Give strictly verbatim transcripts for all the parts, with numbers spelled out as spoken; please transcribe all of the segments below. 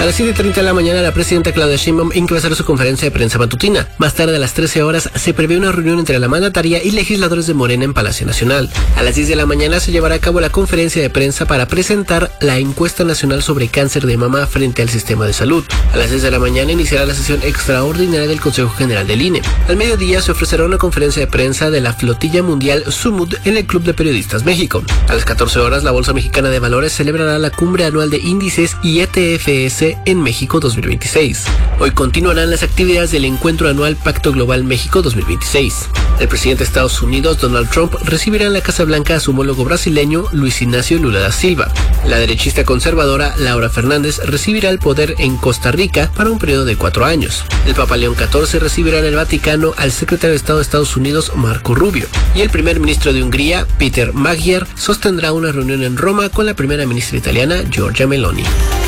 A las siete y treinta de la mañana, la presidenta Claudia Sheinbaum encabezará su conferencia de prensa matutina. Más tarde, a las trece horas, se prevé una reunión entre la mandataria y legisladores de Morena en Palacio Nacional. A las diez de la mañana se llevará a cabo la conferencia de prensa para presentar la encuesta nacional sobre cáncer de mama frente al sistema de salud. A las seis de la mañana iniciará la sesión extraordinaria del Consejo General del I N E. Al mediodía se ofrecerá una conferencia de prensa de la flotilla mundial Sumud en el Club de Periodistas México. A las catorce horas, la Bolsa Mexicana de Valores celebrará la cumbre anual de índices y E T F S en México dos mil veintiséis. Hoy continuarán las actividades del encuentro anual Pacto Global México dos mil veintiséis. El presidente de Estados Unidos, Donald Trump, recibirá en la Casa Blanca a su homólogo brasileño, Luis Ignacio Lula da Silva. La derechista conservadora, Laura Fernández, recibirá el poder en Costa Rica para un periodo de cuatro años. El Papa León catorce recibirá en el Vaticano al secretario de Estado de Estados Unidos, Marco Rubio. Y el primer ministro de Hungría, Peter Magyar, sostendrá una reunión en Roma con la primera ministra italiana, Giorgia Meloni.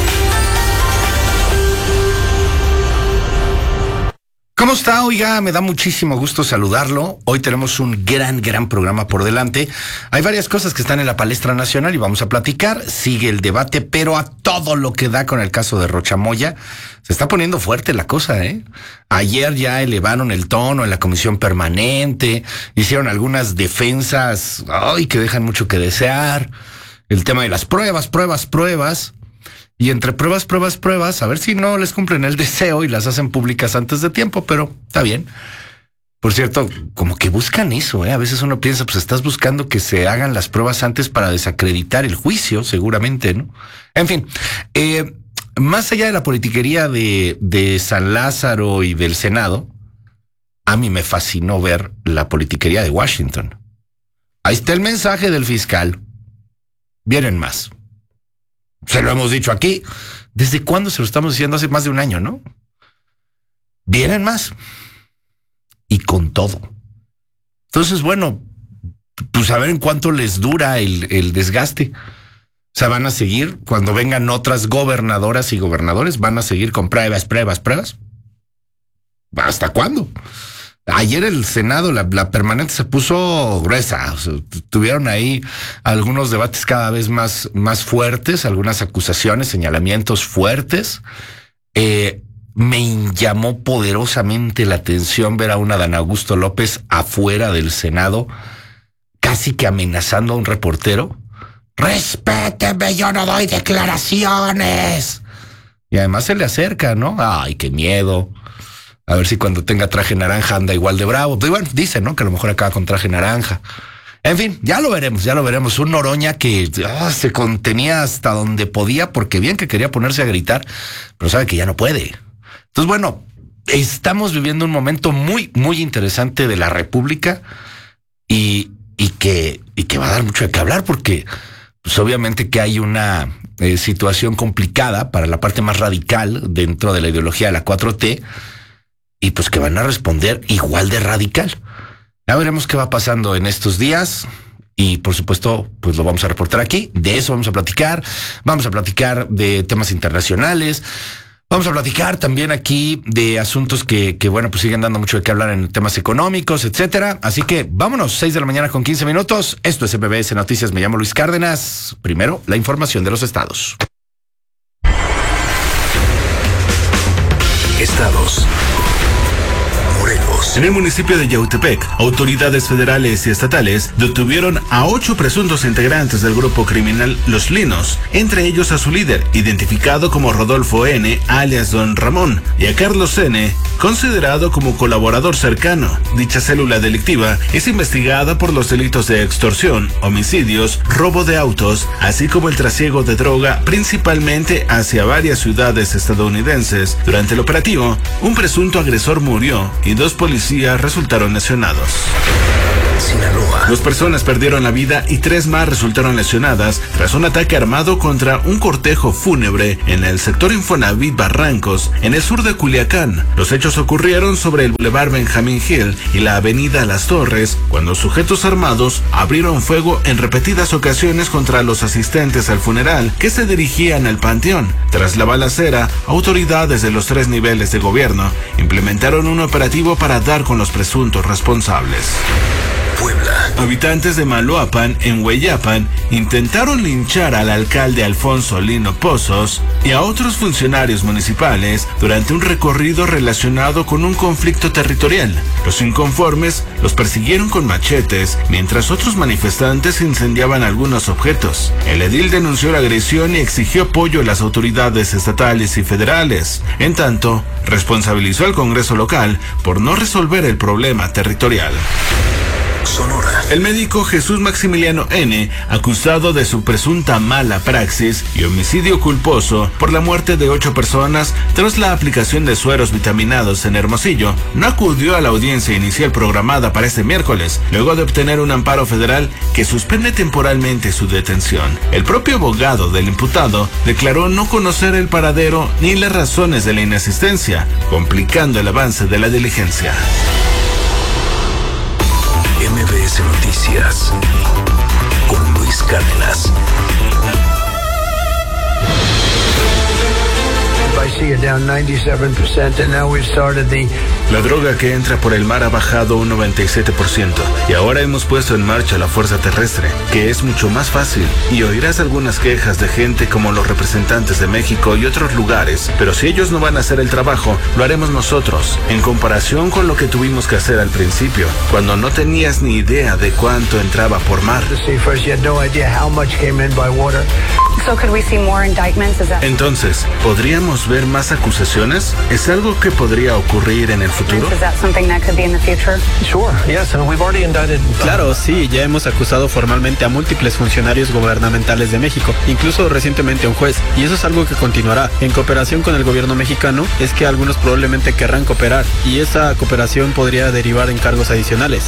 ¿Cómo está? Oiga, me da muchísimo gusto saludarlo. Hoy tenemos un gran, gran programa por delante. Hay varias cosas que están en la palestra nacional y vamos a platicar. Sigue el debate, pero a todo lo que da con el caso de Rocha Moya. Se está poniendo fuerte la cosa, ¿eh? Ayer ya elevaron el tono en la comisión permanente, hicieron algunas defensas, ay, que dejan mucho que desear. El tema de las pruebas, pruebas, pruebas. Y entre pruebas, pruebas, pruebas, a ver si no les cumplen el deseo y las hacen públicas antes de tiempo, pero está bien. Por cierto, como que buscan eso, ¿eh? A veces uno piensa, pues estás buscando que se hagan las pruebas antes para desacreditar el juicio, seguramente, ¿no? En fin, eh, más allá de la politiquería de, de San Lázaro y del Senado, a mí me fascinó ver la politiquería de Washington. Ahí está el mensaje del fiscal. Vienen más. Se lo hemos dicho aquí. ¿Desde cuándo se lo estamos diciendo? Hace más de un año, ¿no? Vienen más. Y con todo. Entonces, bueno, pues a ver en cuánto les dura el, el desgaste. O sea, van a seguir, cuando vengan otras gobernadoras y gobernadores, van a seguir con pruebas, pruebas, pruebas. ¿Hasta cuándo? Ayer el Senado, la, la permanente se puso gruesa. O sea, tuvieron ahí algunos debates cada vez más, más fuertes, algunas acusaciones, señalamientos fuertes. Eh, me llamó poderosamente la atención ver a un Adán Augusto López afuera del Senado, casi que amenazando a un reportero. ¡Respéteme, yo no doy declaraciones! Y además se le acerca, ¿no? ¡Ay, qué miedo! A ver si cuando tenga traje naranja anda igual de bravo. Pero bueno, dicen, ¿no? Que a lo mejor acaba con traje naranja. En fin, ya lo veremos, ya lo veremos. Un Noroña que oh, se contenía hasta donde podía, porque bien que quería ponerse a gritar, pero sabe que ya no puede. Entonces, bueno, estamos viviendo un momento muy, muy interesante de la República y, y, que, y que va a dar mucho de qué hablar, porque pues obviamente que hay una eh, situación complicada para la parte más radical dentro de la ideología de la cuatro T, y pues que van a responder igual de radical. Ya veremos qué va pasando en estos días y por supuesto pues lo vamos a reportar aquí. De eso vamos a platicar. Vamos a platicar de temas internacionales. Vamos a platicar también aquí de asuntos que, que bueno, pues siguen dando mucho de qué hablar en temas económicos, etcétera. Así que vámonos, seis de la mañana con quince minutos. Esto es M B S Noticias. Me llamo Luis Cárdenas. Primero, la información de los estados. Estados. En el municipio de Yautepec, autoridades federales y estatales detuvieron a ocho presuntos integrantes del grupo criminal Los Linos, entre ellos a su líder, identificado como Rodolfo N., alias Don Ramón, y a Carlos N., considerado como colaborador cercano. Dicha célula delictiva es investigada por los delitos de extorsión, homicidios, robo de autos, así como el trasiego de droga, principalmente hacia varias ciudades estadounidenses. Durante el operativo, un presunto agresor murió y dos policías resultaron lesionados. Sinaloa. Dos personas perdieron la vida y tres más resultaron lesionadas tras un ataque armado contra un cortejo fúnebre en el sector Infonavit Barrancos, en el sur de Culiacán. Los hechos ocurrieron sobre el Boulevard Benjamín Hill y la avenida Las Torres, cuando sujetos armados abrieron fuego en repetidas ocasiones contra los asistentes al funeral que se dirigían al panteón. Tras la balacera, autoridades de los tres niveles de gobierno implementaron un operativo para dar con los presuntos responsables. Puebla. Habitantes de Maloapan, en Hueyapan, intentaron linchar al alcalde Alfonso Lino Pozos y a otros funcionarios municipales durante un recorrido relacionado con un conflicto territorial. Los inconformes los persiguieron con machetes, mientras otros manifestantes incendiaban algunos objetos. El edil denunció la agresión y exigió apoyo a las autoridades estatales y federales. En tanto, responsabilizó al Congreso local por no resolver el problema territorial. Sonora. El médico Jesús Maximiliano N., acusado de su presunta mala praxis y homicidio culposo por la muerte de ocho personas tras la aplicación de sueros vitaminados en Hermosillo, no acudió a la audiencia inicial programada para este miércoles, luego de obtener un amparo federal que suspende temporalmente su detención. El propio abogado del imputado declaró no conocer el paradero ni las razones de la inasistencia, complicando el avance de la diligencia. M B S Noticias con Luis Cárdenas. La droga que entra por el mar ha bajado un noventa y siete por ciento y ahora hemos puesto en marcha la fuerza terrestre, que es mucho más fácil, y oirás algunas quejas de gente como los representantes de México y otros lugares, pero si ellos no van a hacer el trabajo, lo haremos nosotros, en comparación con lo que tuvimos que hacer al principio, cuando no tenías ni idea de cuánto entraba por mar. Entonces, ¿podríamos ver más acusaciones? ¿Es algo que podría ocurrir en el futuro? Claro, sí, ya hemos acusado formalmente a múltiples funcionarios gubernamentales de México, incluso recientemente a un juez, y eso es algo que continuará. En cooperación con el gobierno mexicano, es que algunos probablemente querrán cooperar, y esa cooperación podría derivar en cargos adicionales.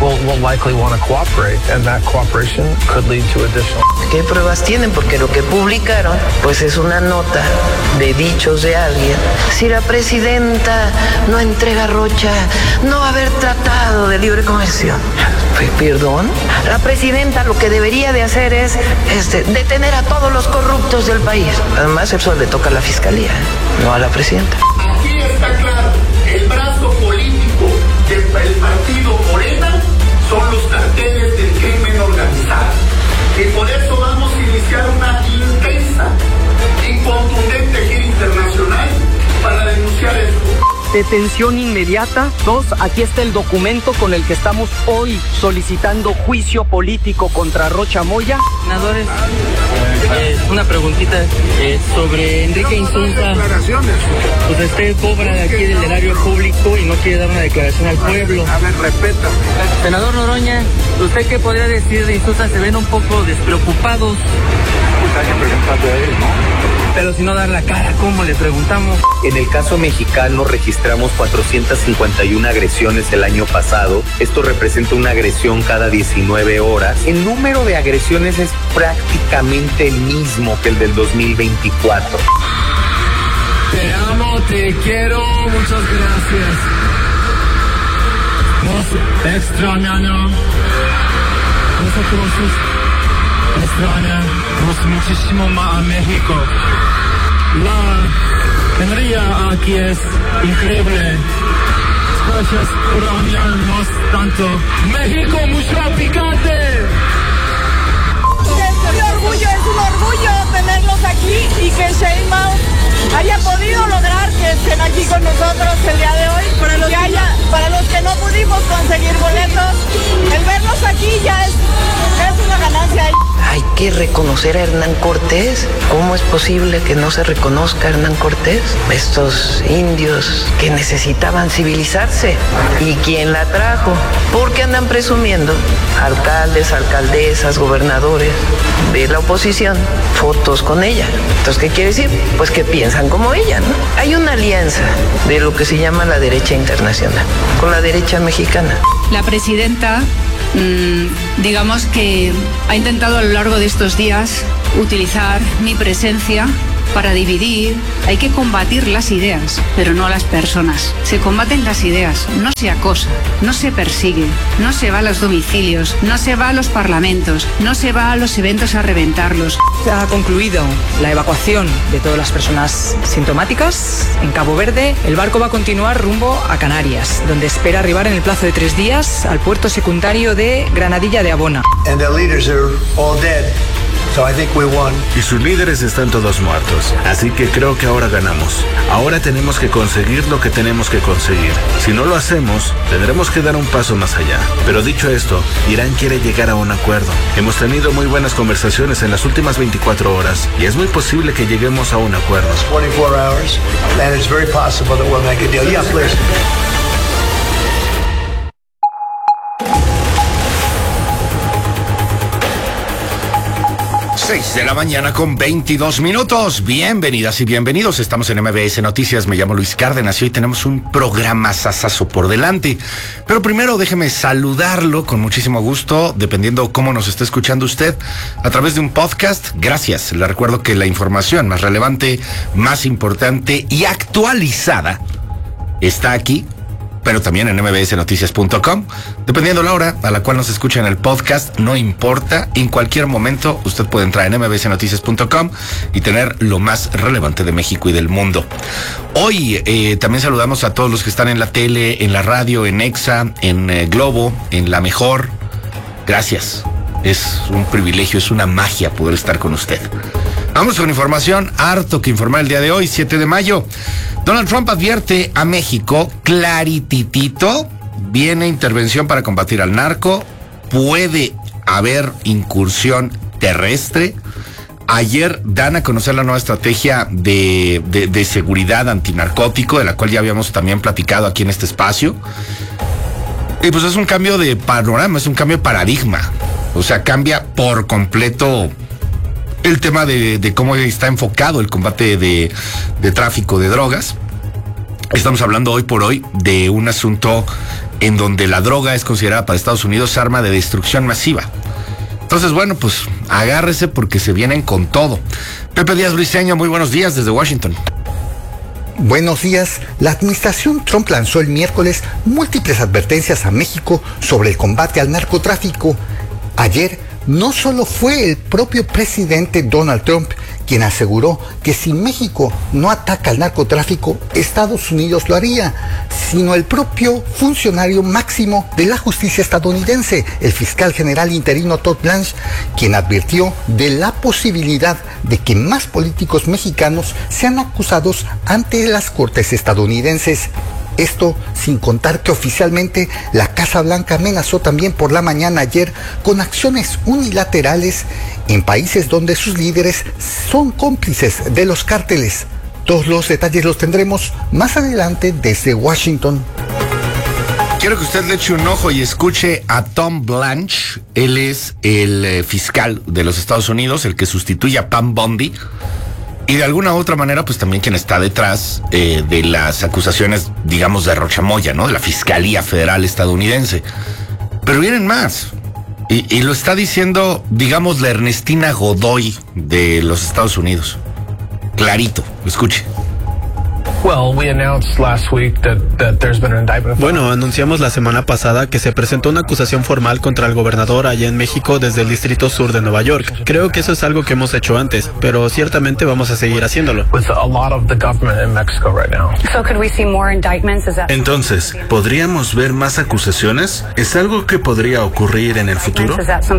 ¿Qué pruebas tienen? Porque lo que publicaron, pues es una nota de dichos de alguien. Si la presidenta no entrega Rocha, no va a haber tratado de libre comercio. ¿Perdón? La presidenta lo que debería de hacer es este, detener a todos los corruptos del país. Además, eso le toca a la fiscalía, no a la presidenta. Aquí está claro, el brazo político del partido Morena son los carteles del crimen organizado. Y por eso vamos a iniciar una intensa y contundente gira internacional para denunciar esto. Detención inmediata. Dos, aquí está el documento con el que estamos hoy solicitando juicio político contra Rocha Moya. Senadores, eh, una preguntita eh, sobre Enrique Insunza. Pues usted cobra de aquí del erario público y no quiere dar una declaración al pueblo. A ver, respeta. Senador Noroña, ¿usted qué podría decir de Insunza? Se ven un poco despreocupados. Hay que preguntarle a él, ¿no? Pero si no dar la cara, ¿cómo le preguntamos? En el caso mexicano registramos cuatrocientas cincuenta y una agresiones el año pasado. Esto representa una agresión cada diecinueve horas. El número de agresiones es prácticamente el mismo que el del dos mil veinticuatro. Te amo, te quiero, muchas gracias. Nos extrañan. Nosotros extrañamos muchísimo más a México. La energía aquí es increíble. Gracias por apoyarnos tanto. México, mucho picante. Es un orgullo, es un orgullo tenerlos aquí y que Sheinbaum haya podido lograr que estén aquí con nosotros el día de hoy. Para los que, haya, para los que no pudimos conseguir boletos, el verlos aquí ya es, es una ganancia. Hay que reconocer a Hernán Cortés. ¿Cómo es posible que no se reconozca a Hernán Cortés? Estos indios que necesitaban civilizarse. ¿Y quién la trajo? Porque andan presumiendo alcaldes, alcaldesas, gobernadores de la oposición, fotos con ella. Entonces, ¿qué quiere decir? Pues que piensan como ella, ¿no? Hay una alianza de lo que se llama la derecha internacional con la derecha mexicana. La presidenta, mmm, digamos que ha intentado a lo largo de estos días utilizar mi presencia Para dividir hay que combatir las ideas, pero no las personas. Se combaten las ideas, no se acosa, no se persigue, no se va a los domicilios, no se va a los parlamentos, no se va a los eventos a reventarlos. Se ha concluido la evacuación de todas las personas sintomáticas en Cabo Verde. El barco va a continuar rumbo a Canarias, donde espera arribar en el plazo de tres días al puerto secundario de Granadilla de Abona. And the leaders are all dead. So I think we won. Y sus líderes están todos muertos, así que creo que ahora ganamos. Ahora tenemos que conseguir lo que tenemos que conseguir. Si no lo hacemos, tendremos que dar un paso más allá. Pero dicho esto, Irán quiere llegar a un acuerdo. Hemos tenido muy buenas conversaciones en las últimas veinticuatro horas y es muy posible que lleguemos a un acuerdo. twenty-four hours, and it's very possible that we'll make a deal. Yeah, please. seis de la mañana con veintidós minutos. Bienvenidas y bienvenidos. Estamos en M B S Noticias. Me llamo Luis Cárdenas y hoy tenemos un programa sasazo por delante. Pero primero déjeme saludarlo con muchísimo gusto, dependiendo cómo nos esté escuchando usted, a través de un podcast. Gracias. Le recuerdo que la información más relevante, más importante y actualizada está aquí, pero también en m b s noticias punto com. Dependiendo la hora a la cual nos escucha en el podcast, no importa, en cualquier momento usted puede entrar en m b s noticias punto com y tener lo más relevante de México y del mundo. Hoy eh, también saludamos a todos los que están en la tele, en la radio, en Exa, en eh, Globo, en La Mejor. Gracias. Es un privilegio, es una magia poder estar con usted. Vamos con información, harto que informar el día de hoy, siete de mayo. Donald Trump advierte a México, clarititito, viene intervención para combatir al narco, puede haber incursión terrestre. Ayer dan a conocer la nueva estrategia de, de, de seguridad antinarcótico, de la cual ya habíamos también platicado aquí en este espacio. Y pues es un cambio de panorama, es un cambio de paradigma. O sea, cambia por completo el tema de, de cómo está enfocado el combate de, de tráfico de drogas. Estamos hablando hoy por hoy de un asunto en donde la droga es considerada para Estados Unidos arma de destrucción masiva. Entonces, bueno, pues agárrese porque se vienen con todo. Pepe Díaz Briceño, muy buenos días desde Washington. Buenos días. La administración Trump lanzó el miércoles múltiples advertencias a México sobre el combate al narcotráfico. Ayer, no solo fue el propio presidente Donald Trump quien aseguró que si México no ataca al narcotráfico, Estados Unidos lo haría, sino el propio funcionario máximo de la justicia estadounidense, el fiscal general interino Todd Blanche, quien advirtió de la posibilidad de que más políticos mexicanos sean acusados ante las cortes estadounidenses. Esto sin contar que oficialmente la Casa Blanca amenazó también por la mañana ayer con acciones unilaterales en países donde sus líderes son cómplices de los cárteles. Todos los detalles los tendremos más adelante desde Washington. Quiero que usted le eche un ojo y escuche a Tom Blanche. Él es el eh, fiscal de los Estados Unidos, el que sustituye a Pam Bondi. Y de alguna u otra manera, pues también quien está detrás eh, de las acusaciones, digamos, de Rocha Moya, ¿no? De la Fiscalía Federal estadounidense. Pero vienen más. Y, y lo está diciendo, digamos, la Ernestina Godoy de los Estados Unidos. Clarito, escuche. Bueno, anunciamos la semana pasada que se presentó una acusación formal contra el gobernador allá en México desde el Distrito Sur de Nueva York. Creo que eso es algo que hemos hecho antes, pero ciertamente vamos a seguir haciéndolo. Entonces, ¿podríamos ver más acusaciones? ¿Es algo que podría ocurrir en el futuro?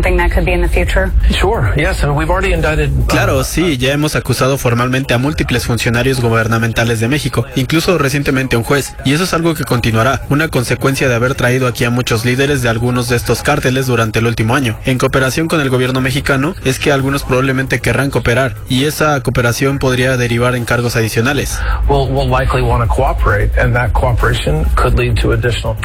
Claro, sí, ya hemos acusado formalmente a múltiples funcionarios gubernamentales de México, incluso recientemente a un juez, y eso es algo que continuará, una consecuencia de haber traído aquí a muchos líderes de algunos de estos cárteles durante el último año. En cooperación con el gobierno mexicano, es que algunos probablemente querrán cooperar, y esa cooperación podría derivar en cargos adicionales. Will, will likely want to cooperate, and that cooperation could lead to additional.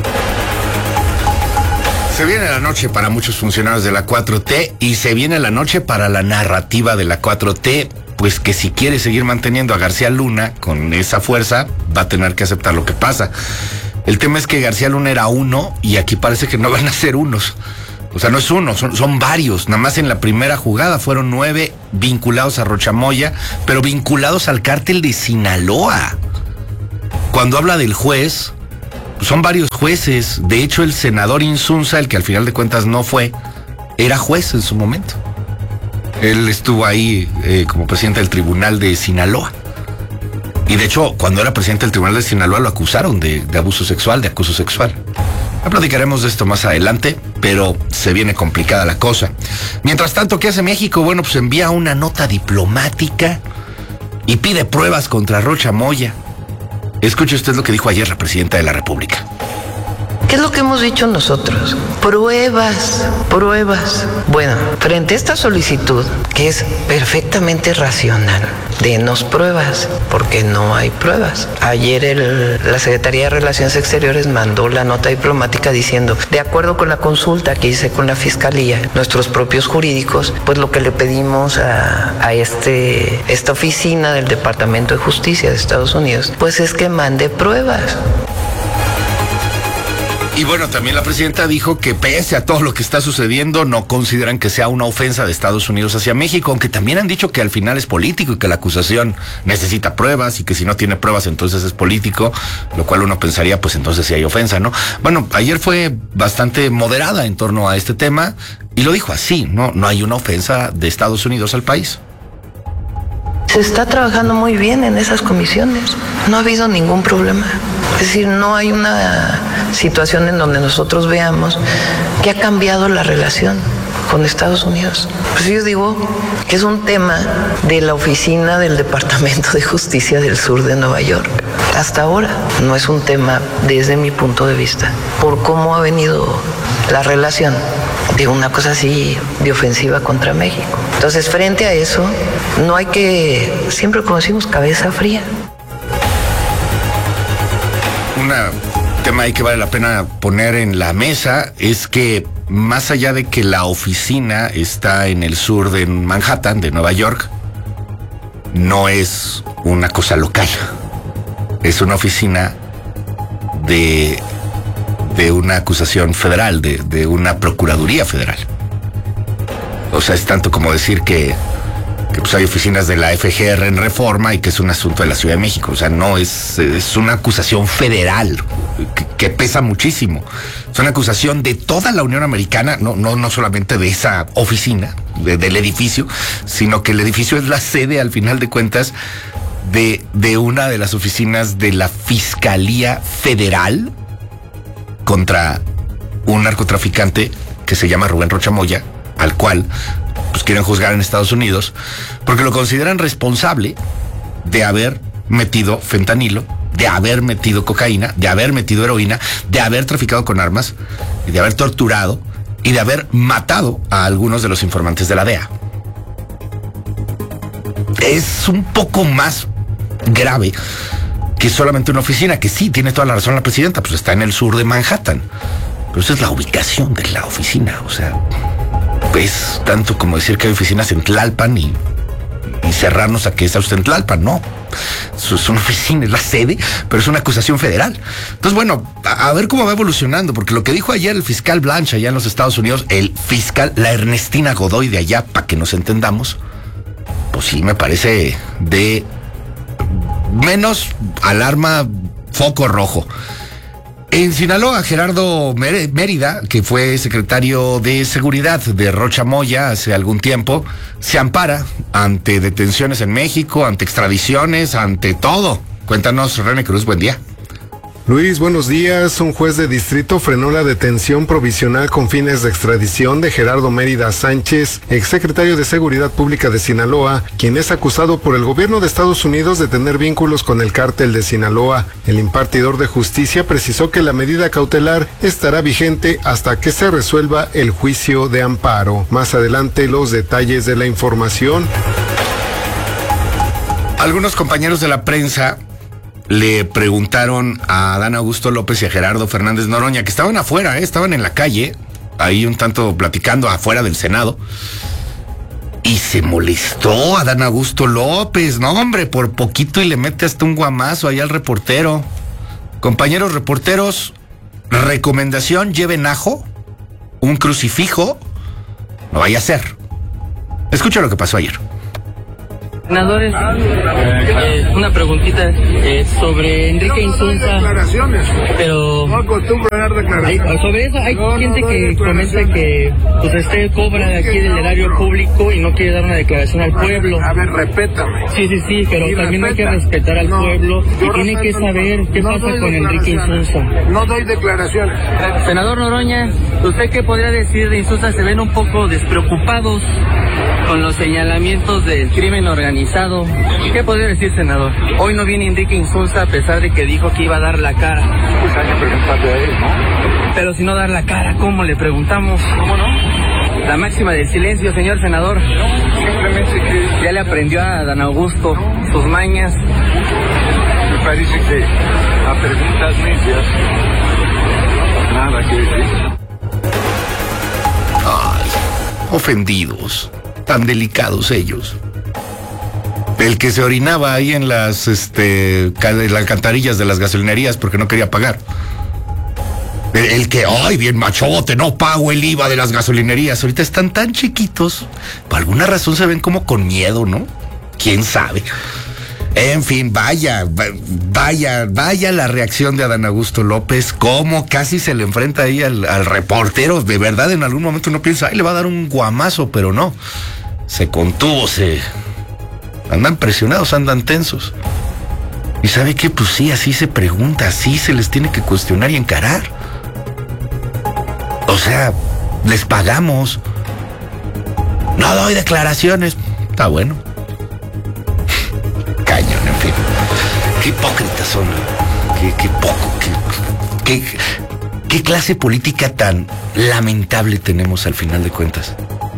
Se viene la noche para muchos funcionarios de la cuatro T y se viene la noche para la narrativa de la cuatro T, pues que si quiere seguir manteniendo a García Luna con esa fuerza, va a tener que aceptar lo que pasa. El tema es que García Luna era uno y aquí parece que no van a ser unos. O sea, no es uno, son, son varios. Nada más en la primera jugada fueron nueve vinculados a Rocha Moya, pero vinculados al cártel de Sinaloa. Cuando habla del juez, son varios jueces. De hecho, el senador Insunza, el que al final de cuentas no fue, era juez en su momento. Él estuvo ahí eh, como presidente del Tribunal de Sinaloa. Y de hecho, cuando era presidente del Tribunal de Sinaloa, lo acusaron de, de abuso sexual, de acoso sexual. Ya platicaremos de esto más adelante, pero se viene complicada la cosa. Mientras tanto, ¿qué hace México? Bueno, pues envía una nota diplomática y pide pruebas contra Rocha Moya. Escuche usted lo que dijo ayer la presidenta de la República. ¿Qué es lo que hemos dicho nosotros? Pruebas, pruebas. Bueno, frente a esta solicitud, que es perfectamente racional, denos pruebas, porque no hay pruebas. Ayer el, la Secretaría de Relaciones Exteriores mandó la nota diplomática diciendo, de acuerdo con la consulta que hice con la Fiscalía, nuestros propios jurídicos, pues lo que le pedimos a, a este, esta oficina del Departamento de Justicia de Estados Unidos, pues es que mande pruebas. Y bueno, también la presidenta dijo que pese a todo lo que está sucediendo, no consideran que sea una ofensa de Estados Unidos hacia México, aunque también han dicho que al final es político y que la acusación necesita pruebas y que si no tiene pruebas entonces es político, lo cual uno pensaría pues entonces sí hay ofensa, ¿no? Bueno, ayer fue bastante moderada en torno a este tema y lo dijo así, ¿no? No hay una ofensa de Estados Unidos al país. Se está trabajando muy bien en esas comisiones, no ha habido ningún problema. Es decir, no hay una situación en donde nosotros veamos que ha cambiado la relación con Estados Unidos. Pues yo digo que es un tema de la oficina del Departamento de Justicia del Sur de Nueva York. Hasta ahora no es un tema desde mi punto de vista, por cómo ha venido la relación de una cosa así de ofensiva contra México. Entonces, frente a eso, no hay que, siempre como decimos, cabeza fría. Un tema ahí que vale la pena poner en la mesa es que más allá de que la oficina está en el sur de Manhattan, de Nueva York, no es una cosa local. Es una oficina de, de una acusación federal, de, de una procuraduría federal. O sea, es tanto como decir que, que pues hay oficinas de la F G R en Reforma y que es un asunto de la Ciudad de México. O sea, no es, es una acusación federal que, que pesa muchísimo. Es una acusación de toda la Unión Americana, no, no, no solamente de esa oficina, de, del edificio, sino que el edificio es la sede, al final de cuentas, de, de una de las oficinas de la Fiscalía Federal contra un narcotraficante que se llama Rubén Rocha Moya, al cual pues quieren juzgar en Estados Unidos porque lo consideran responsable de haber metido fentanilo, de haber metido cocaína, de haber metido heroína, de haber traficado con armas y de haber torturado y de haber matado a algunos de los informantes de la D E A. Es un poco más grave que solamente una oficina, que sí, tiene toda la razón la presidenta, pues está en el sur de Manhattan, pero esa es la ubicación de la oficina. O sea, es tanto como decir que hay oficinas en Tlalpan y, y cerrarnos a que está usted en Tlalpan. No, eso es una oficina, es la sede, pero es una acusación federal. Entonces, bueno, a, a ver cómo va evolucionando, porque lo que dijo ayer el fiscal Blanche allá en los Estados Unidos, el fiscal, la Ernestina Godoy de allá, para que nos entendamos, pues sí me parece de menos alarma, foco rojo. En Sinaloa, Gerardo Mérida, que fue secretario de Seguridad de Rocha Moya hace algún tiempo, se ampara ante detenciones en México, ante extradiciones, ante todo. Cuéntanos, René Cruz, buen día. Luis, buenos días. Un juez de distrito frenó la detención provisional con fines de extradición de Gerardo Mérida Sánchez, exsecretario de Seguridad Pública de Sinaloa, quien es acusado por el gobierno de Estados Unidos de tener vínculos con el cártel de Sinaloa. El impartidor de justicia precisó que la medida cautelar estará vigente hasta que se resuelva el juicio de amparo. Más adelante, los detalles de la información. Algunos compañeros de la prensa le preguntaron a Adán Augusto López y a Gerardo Fernández Noroña, que estaban afuera, ¿eh? estaban en la calle, ahí un tanto platicando afuera del Senado, y se molestó Adán Augusto López, no hombre, por poquito y le mete hasta un guamazo ahí al reportero. Compañeros reporteros, recomendación, lleven ajo un crucifijo, no vaya a ser. Escucha lo que pasó ayer. Senadores, eh, una preguntita eh, sobre Enrique Insunza, pero no acostumbro a dar declaraciones. Hay, sobre eso hay no, gente no que comenta que pues este cobra de aquí del erario público y no quiere dar una declaración al pueblo. A ver, respétame. Sí, sí, sí, pero Y también respeta. hay que respetar al No, pueblo y yo tiene que respeto saber todo. qué No pasa doy con Enrique declaraciones. Insunza. No doy declaraciones. Senador Noroña, ¿usted qué podría decir de Insunza? Se ven un poco despreocupados con los señalamientos del crimen organizado. ¿Qué podría decir, senador? Hoy no viene Enrique Insunza a pesar de que dijo que iba a dar la cara. Pues hay que preguntarle a él, ¿no? Pero si no dar la cara, ¿cómo le preguntamos? ¿Cómo no? La máxima del silencio, señor senador. Simplemente que Ya le aprendió a Dan Augusto sus mañas. me parece que a preguntas necias nada que decir. Ay, ofendidos, tan delicados ellos. El que se orinaba ahí en las, este, las alcantarillas de las gasolinerías porque no quería pagar. El, el que, ay, bien machote, no pago el I V A de las gasolinerías. Ahorita están tan chiquitos, por alguna razón se ven como con miedo, ¿no? ¿Quién sabe? En fin, vaya, vaya, vaya la reacción de Adán Augusto López, cómo casi se le enfrenta ahí al, al reportero. De verdad, en algún momento uno piensa, ay, le va a dar un guamazo, pero no. Se contuvo, se... Andan presionados, andan tensos. ¿Y sabe qué? Pues sí, así se pregunta, así se les tiene que cuestionar y encarar. O sea, les pagamos. No doy declaraciones. Está bueno. Cañón, en fin. Qué hipócritas son. Qué, qué poco, qué, qué, qué clase política tan lamentable tenemos al final de cuentas.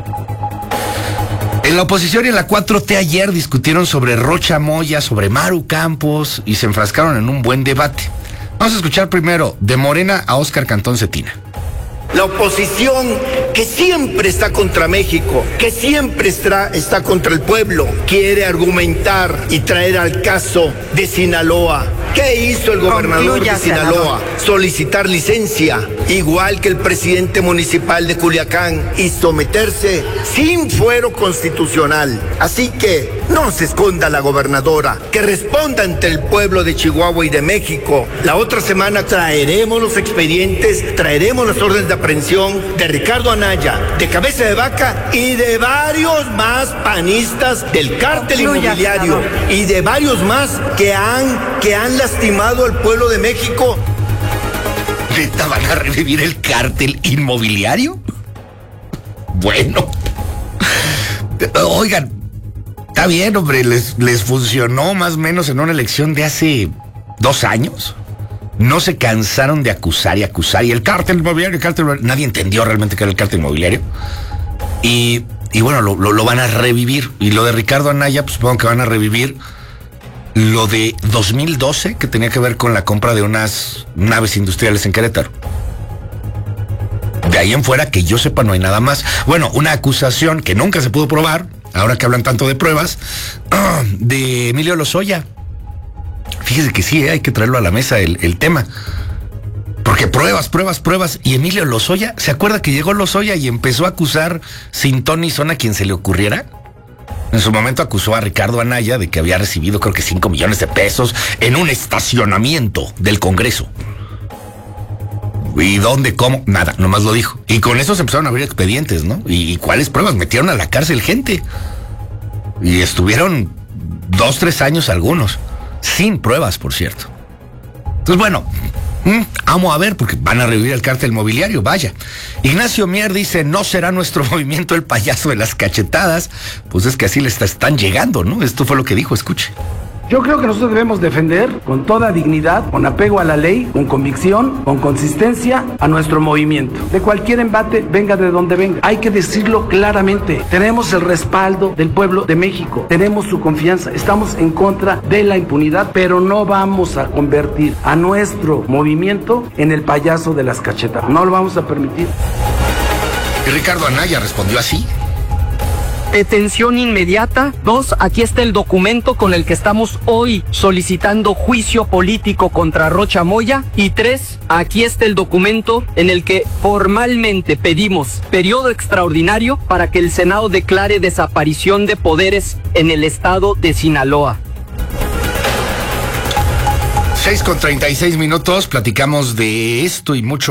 En la oposición y en la cuatro T ayer discutieron sobre Rocha Moya, sobre Maru Campos y se enfrascaron en un buen debate. Vamos a escuchar primero de Morena a Óscar Cantón Cetina. La oposición que siempre está contra México, que siempre está, está contra el pueblo, quiere argumentar y traer al caso de Sinaloa. ¿Qué hizo el gobernador Concluya, de Sinaloa? senador. Solicitar licencia, igual que el presidente municipal de Culiacán, y someterse sin fuero constitucional. Así que no se esconda la gobernadora, que responda ante el pueblo de Chihuahua y de México. La otra semana traeremos los expedientes, traeremos las órdenes de aprehensión de Ricardo Anaya, de Cabeza de Vaca y de varios más panistas del cártel Concluya, inmobiliario senador. y de varios más que han, que han lastimado al pueblo de México. ¿Neta van a revivir el cártel inmobiliario? Bueno. Oigan, está bien, hombre, les, les funcionó más o menos en una elección de hace dos años. No se cansaron de acusar y acusar. Y el cártel inmobiliario, el cártel inmobiliario, nadie entendió realmente qué era el cártel inmobiliario. Y, y bueno, lo, lo, lo van a revivir. Y lo de Ricardo Anaya, pues supongo que van a revivir lo de dos mil doce, que tenía que ver con la compra de unas naves industriales en Querétaro. De ahí en fuera, que yo sepa, no hay nada más. Bueno, una acusación que nunca se pudo probar, ahora que hablan tanto de pruebas, de Emilio Lozoya. Fíjese que sí, ¿eh? Hay que traerlo a la mesa el, el tema. Porque pruebas, pruebas, pruebas. Y Emilio Lozoya, ¿se acuerda que llegó Lozoya y empezó a acusar sin ton ni son a quien se le ocurriera? En su momento acusó a Ricardo Anaya de que había recibido creo que cinco millones de pesos en un estacionamiento del Congreso. ¿Y dónde? ¿Cómo? Nada, nomás lo dijo. Y con eso se empezaron a abrir expedientes, ¿no? ¿Y, y cuáles pruebas? Metieron a la cárcel gente. Y estuvieron dos, tres años algunos. Sin pruebas, por cierto. Entonces, bueno, mmm, vamos a ver, porque van a revivir el cártel inmobiliario, vaya. Ignacio Mier dice, no será nuestro movimiento el payaso de las cachetadas. Pues es que así les están llegando, ¿no? Esto fue lo que dijo, escuche. Yo creo que nosotros debemos defender con toda dignidad, con apego a la ley, con convicción, con consistencia a nuestro movimiento. De cualquier embate, venga de donde venga. Hay que decirlo claramente. Tenemos el respaldo del pueblo de México. Tenemos su confianza. Estamos en contra de la impunidad, pero no vamos a convertir a nuestro movimiento en el payaso de las cachetadas. No lo vamos a permitir. Y Ricardo Anaya respondió así. detención inmediata. Dos, aquí está el documento con el que estamos hoy solicitando juicio político contra Rocha Moya. Y tres, aquí está el documento en el que formalmente pedimos periodo extraordinario para que el Senado declare desaparición de poderes en el estado de Sinaloa. seis con treinta y seis minutos, platicamos de esto y mucho